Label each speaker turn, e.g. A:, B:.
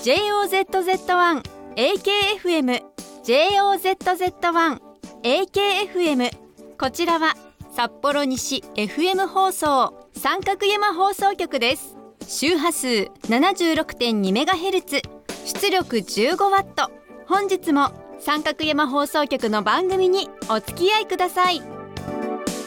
A: JOZZ1 AKFM JOZZ1 AKFM こちらは札幌西 FM 放送三角山放送局です。周波数 76.2MHz 出力 15W。 本日も三角山放送局の番組にお付き合いください。